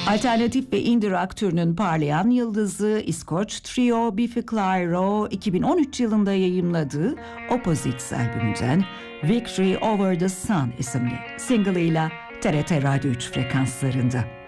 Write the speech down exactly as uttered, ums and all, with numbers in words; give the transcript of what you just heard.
Alternatif ve indie rock türünün parlayan yıldızı İskoç trio Biffy Clyro iki bin on üç yılında yayımladığı Opposites albümünden Victory Over the Sun isimli single'ıyla T R T Radyo üç frekanslarında.